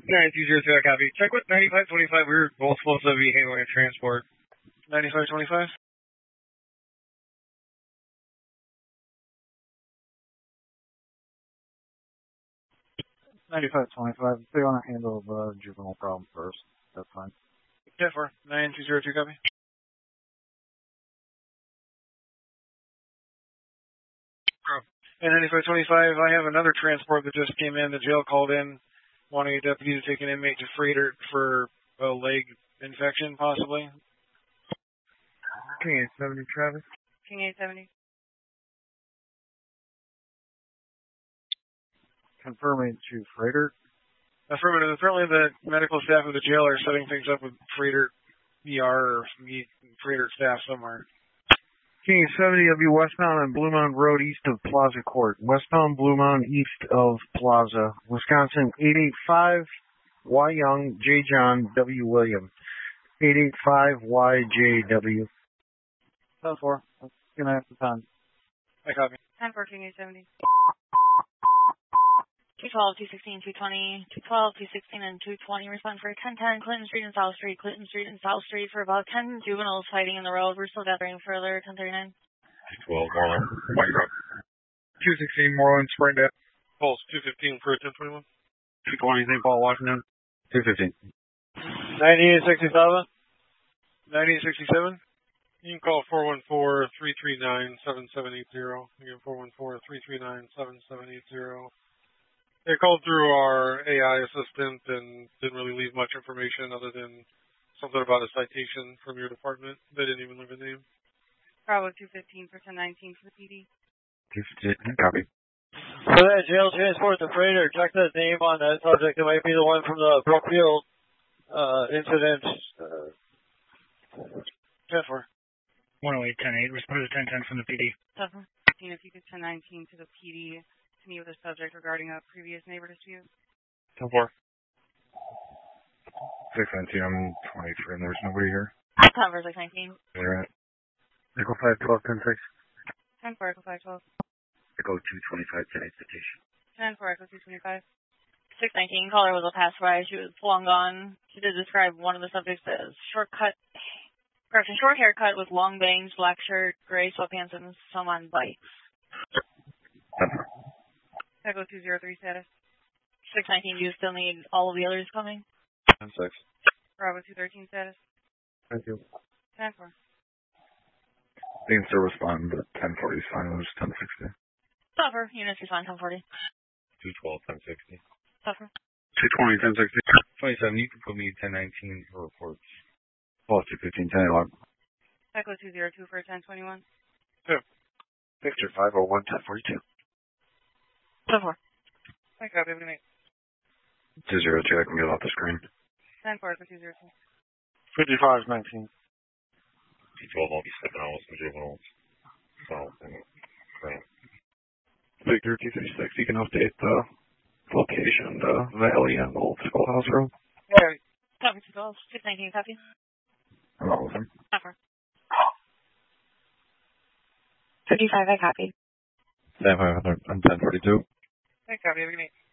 920 copy. Check with 9525. We were both supposed to be handling transport. 9525? If they want to handle the juvenile problem first, that's fine. 10-4. 9202 copy. And 9525, I have another transport that just came in. The jail called in wanting a deputy to take an inmate to Freighter for a leg infection, possibly. King 870, Travis. King 870. Confirming to Freighter. Affirmative. Apparently the medical staff of the jail are setting things up with Freighter ER or Freighter staff somewhere. King 870, I'll be westbound on Blue Mountain Road east of Plaza Court. Westbound Blue Mountain east of Plaza, Wisconsin, 885 Y Young, J John, W William. 885YJW. 10-4. That's going to have the time. I copy. 10-4, King 870. 212, 216, 220, 212, 216, and 220. Respond for 1010 Clinton Street and South Street. Clinton Street and South Street for about 10 juveniles fighting in the road. We're still gathering further. 1039. 12 Moreland. White Rock. 216 Moreland, Springdale. Pulse 215 for 1021. 220 St. Paul, Washington. 215. 9867. 9867. You can call 414-339-7780. Again, 414-339-7780. They called through our AI assistant and didn't really leave much information other than something about a citation from your department. They didn't even leave a name. Bravo 215 for 1019 for the PD. 215, copy. For that jail transport to Freighter, check the name on that subject. It might be the one from the Brookfield incident. 10-4. 108-10-8. Respond to 1010 from the PD. 7. If you could 1019 to the PD. To meet with a subject regarding a previous neighbor dispute. 10-4. 619, I'm 23 and there's nobody here. Time for 619. They're at Echo 512, 10-6. 10 for Echo 512. Echo 225, 10-8 citation. 10 for Echo 225. 619. Caller was a passerby. She was long gone. She did describe one of the subjects as short haircut with long bangs, black shirt, gray sweatpants, and some on bikes. 10-4. Echo 203 status. 619, do you still need all of the others coming? 10-6. Bravo 213 status. Thank you. 10-4. They can still respond, but 1040 is fine. It was 1060. Suffer. Units respond 1040. 212, 1060. Suffer. 220, 1060. 27, you can put me 1019 for reports. Pulse 215, 10 log. Echo 202 for 1021. 2. Victor 501, 1042. 10-4. I copy. Have a good night. 202, I can get off the screen. 10-4 for 202. 5519. 212, I'll be stepping out with some juveniles. South and Grant. Victor 236, you can update the location, the Valley and Old Schoolhouse Road. Yeah. Copy 212. 619, copy. I'm not with him. 10-4. 55, I copy. 1042. I copy. Have a good night.